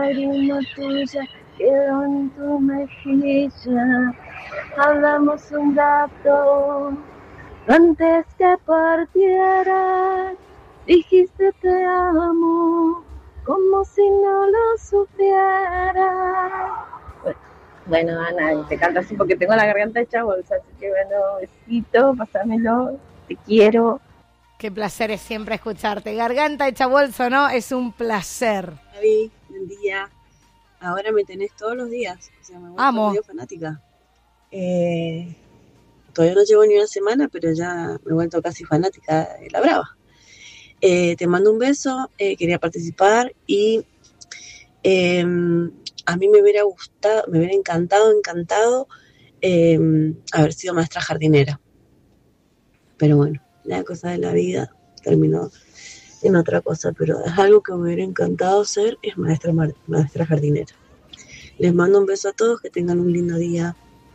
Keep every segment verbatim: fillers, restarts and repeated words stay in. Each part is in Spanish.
lágrima tuya quedó en tu mejilla. Hablamos un rato antes que partieras. Dijiste te amo como si no lo supieras. Bueno, Ana, te canto así porque tengo la garganta hecha bolsa, así que bueno, besito, pásamelo, te quiero. Qué placer es siempre escucharte. Garganta hecha bolsa, ¿no? Es un placer. Javi, buen día. Ahora me tenés todos los días. O sea, me vuelvo Amo. medio fanática. Eh, todavía no llevo ni una semana, pero ya me he vuelto casi fanática de La Brava. Eh, te mando un beso, eh, quería participar y eh, a mí me hubiera gustado, me hubiera encantado, encantado eh, haber sido maestra jardinera. Pero bueno, la cosa de la vida terminó en otra cosa, pero es algo que me hubiera encantado ser, es maestra, maestra jardinera. Les mando un beso a todos, que tengan un lindo día.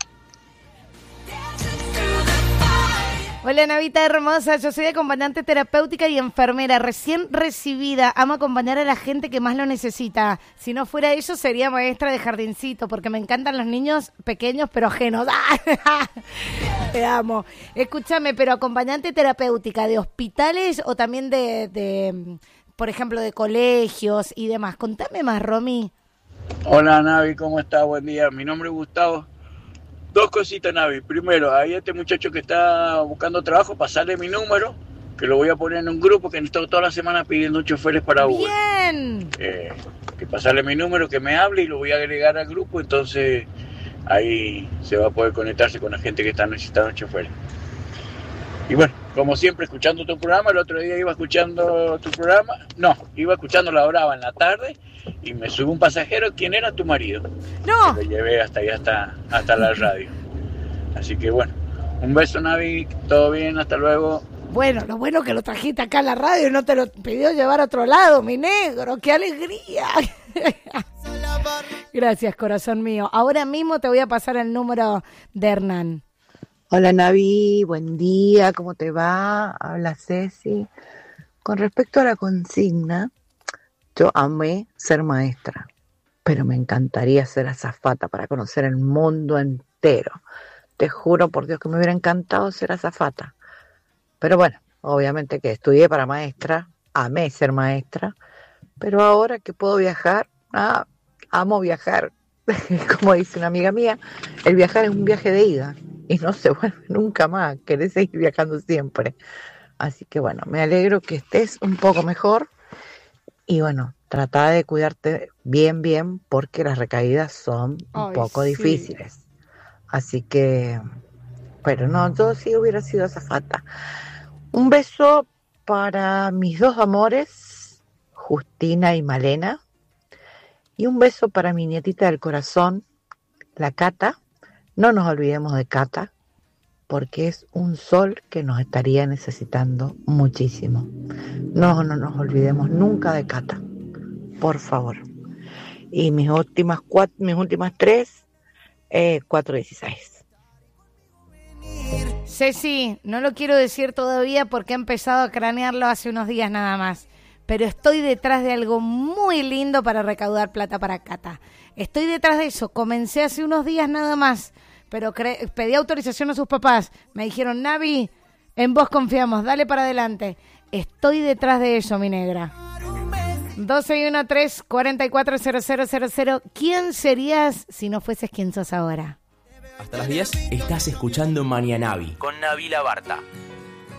Hola, Navita hermosa, yo soy acompañante terapéutica y enfermera, recién recibida, amo acompañar a la gente que más lo necesita. Si no fuera eso, sería maestra de jardincito, porque me encantan los niños pequeños pero ajenos. Te amo. Escúchame, pero acompañante terapéutica, ¿de hospitales o también de, de, por ejemplo, de colegios y demás? Contame más, Romy. Hola, Navi, ¿cómo estás? Buen día, mi nombre es Gustavo. Dos cositas, Navi. Primero, ahí este muchacho que está buscando trabajo, pasarle mi número, que lo voy a poner en un grupo que he estado toda la semana pidiendo choferes para Uber. ¡Bien! Eh, que pasarle mi número, que me hable y lo voy a agregar al grupo, entonces ahí se va a poder conectarse con la gente que está necesitando choferes. Y bueno, como siempre, escuchando tu programa, el otro día iba escuchando tu programa, no, iba escuchando La Brava en la tarde, y me subió un pasajero. ¿Quién era tu marido? ¡No! Lo llevé hasta allá, hasta, hasta la radio. Así que bueno, un beso, Navi, todo bien, hasta luego. Bueno, lo bueno que lo trajiste acá a la radio y no te lo pidió llevar a otro lado, mi negro. ¡Qué alegría! Gracias, corazón mío. Ahora mismo te voy a pasar el número de Hernán. Hola, Navi, buen día, ¿cómo te va? Habla Ceci. Con respecto a la consigna, yo amé ser maestra, pero me encantaría ser azafata para conocer el mundo entero. Te juro por Dios que me hubiera encantado ser azafata. Pero bueno, obviamente que estudié para maestra, amé ser maestra, pero ahora que puedo viajar, ah, amo viajar. Como dice una amiga mía, el viajar es un viaje de ida y no se vuelve nunca más, querés seguir viajando siempre. Así que bueno, me alegro que estés un poco mejor. Y bueno, trata de cuidarte bien, bien, porque las recaídas son un Ay, poco sí. difíciles. Así que, pero no, yo sí hubiera sido azafata. Un beso para mis dos amores, Justina y Malena. Y un beso para mi nietita del corazón, la Cata. No nos olvidemos de Cata, porque es un sol que nos estaría necesitando muchísimo. No, no nos olvidemos nunca de Cata, por favor. Y mis últimas cuatro, mis últimas tres, eh, cuatro dieciséis. Ceci, no lo quiero decir todavía porque he empezado a cranearlo hace unos días nada más, pero estoy detrás de algo muy lindo para recaudar plata para Cata. Estoy detrás de eso, comencé hace unos días nada más, pero cre- pedí autorización a sus papás. Me dijeron, Navi, en vos confiamos, dale para adelante. Estoy detrás de eso, mi negra. doce y uno, tres, cuarenta y cuatro, cero cero cero cero. ¿Quién serías si no fueses quien sos ahora? Hasta las diez estás escuchando Mañanavi con Nabila Barta.